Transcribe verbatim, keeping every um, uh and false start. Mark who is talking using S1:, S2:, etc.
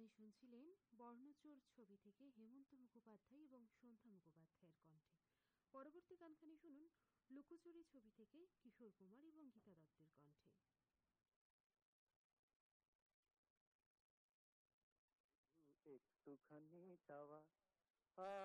S1: শুনছিলেন বর্ণচোর ছবি থেকে হেমন্ত মুখোপাধ্যায় এবং সন্ধ্যা মুখোপাধ্যায়ের কণ্ঠে। পরবর্তী গানখানি শুনুন লুকোচুরি ছবি থেকে কিশোর কুমার এবং গীতা দত্তের কণ্ঠে।
S2: একটুখানি চাওয়া